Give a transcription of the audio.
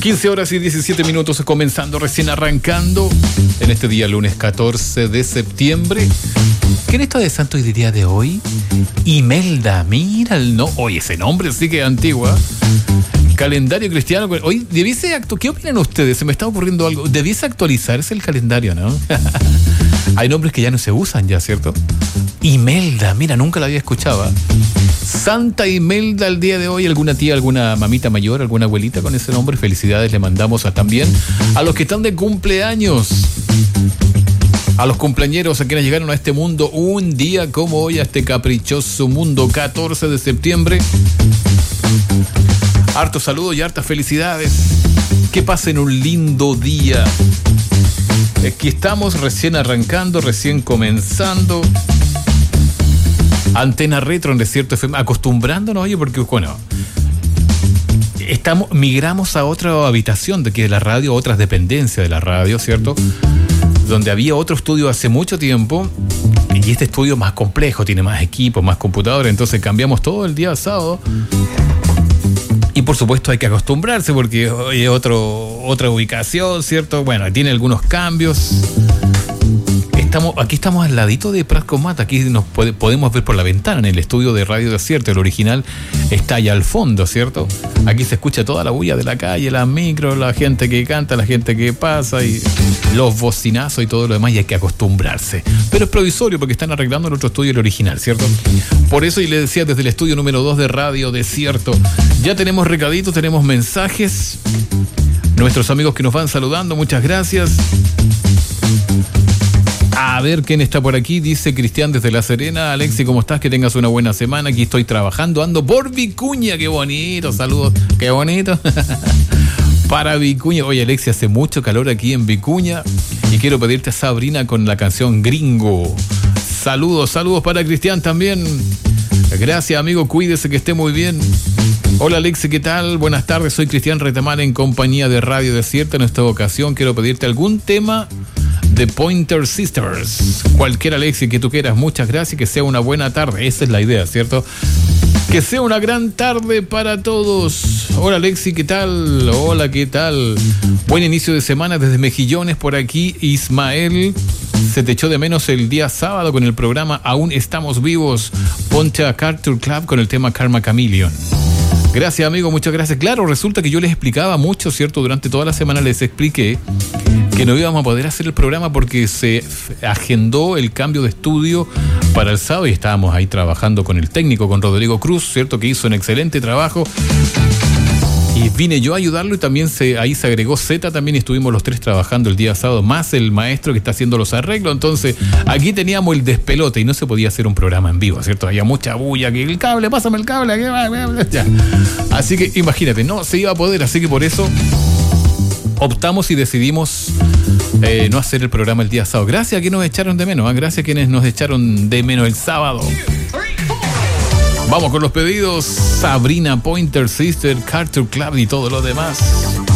15 horas y 17 minutos, comenzando, recién arrancando en este día lunes 14 de septiembre. ¿Quién está de santo el día de hoy? Imelda, mira el no. Oye, ese nombre sí que es antigua. Calendario cristiano. Hoy debiese ¿qué opinan ustedes? Se me está ocurriendo algo. Debiese actualizarse el calendario, ¿no? Hay nombres que ya no se usan ya, ¿cierto? Imelda, mira, nunca la había escuchado. Santa Imelda el día de hoy. ¿Alguna tía, alguna mamita mayor, alguna abuelita con ese nombre? Felicidades le mandamos también a los que están de cumpleaños. A los cumpleañeros, a quienes llegaron a este mundo un día como hoy, a este caprichoso mundo, 14 de septiembre. Hartos saludos y hartas felicidades. Que pasen un lindo día. Aquí estamos recién arrancando, recién comenzando. Antena Retro en Desierto FM, acostumbrándonos, oye, porque bueno, migramos a otra habitación de aquí de la radio, a otras dependencias de la radio, ¿cierto? Donde había otro estudio hace mucho tiempo, y este estudio más complejo, tiene más equipos, más computadores, entonces cambiamos todo el día sábado. Y por supuesto hay que acostumbrarse porque hoy es otra ubicación, ¿cierto? Bueno, tiene algunos cambios. Aquí estamos al ladito de Prat con Mata. Aquí nos podemos ver por la ventana en el estudio de Radio Desierto. El original está allá al fondo, ¿cierto? Aquí se escucha toda la bulla de la calle, las micros, la gente que canta, la gente que pasa y los bocinazos y todo lo demás, y hay que acostumbrarse. Pero es provisorio porque están arreglando el otro estudio, el original, ¿cierto? Por eso, y le decía, desde el estudio número 2 de Radio Desierto, ya tenemos recaditos, tenemos mensajes. Nuestros amigos que nos van saludando, muchas gracias. A ver quién está por aquí. Dice Cristian desde La Serena. Alexi, ¿cómo estás? Que tengas una buena semana. Aquí estoy trabajando, ando por Vicuña. Qué bonito, saludos. Qué bonito. Para Vicuña. Oye, Alexi, hace mucho calor aquí en Vicuña y quiero pedirte a Sabrina con la canción Gringo. Saludos para Cristian también. Gracias, amigo, cuídese, que esté muy bien. Hola, Alexi, ¿qué tal? Buenas tardes, soy Cristian Retamar en compañía de Radio Desierto. En esta ocasión quiero pedirte algún tema de Pointer Sisters. Cualquier, Alexi, que tú quieras. Muchas gracias, que sea una buena tarde. Esa es la idea, ¿cierto? Que sea una gran tarde para todos. Hola, Alexi, ¿qué tal? Hola, ¿qué tal? Buen inicio de semana desde Mejillones por aquí. Ismael, se te echó de menos el día sábado con el programa Aún Estamos Vivos. Ponte a Cartoon Club con el tema Karma Chameleon. Gracias, amigo, muchas gracias. Claro, resulta que yo les explicaba mucho, ¿cierto? Durante toda la semana les expliqué que no íbamos a poder hacer el programa porque se agendó el cambio de estudio para el sábado y estábamos ahí trabajando con el técnico, con Rodrigo Cruz, ¿cierto? Que hizo un excelente trabajo. Y vine yo a ayudarlo y también ahí se agregó Z, también estuvimos los tres trabajando el día sábado, más el maestro que está haciendo los arreglos. Entonces, aquí teníamos el despelote y no se podía hacer un programa en vivo, ¿cierto? Había mucha bulla, que el cable, pásame el cable, ya. Así que imagínate, no se iba a poder, así que por eso optamos y decidimos no hacer el programa el día sábado. Gracias a quienes nos echaron de menos, gracias a quienes nos echaron de menos el sábado. Vamos con los pedidos. Sabrina, Pointer Sister, Cartoon Club y todo lo demás.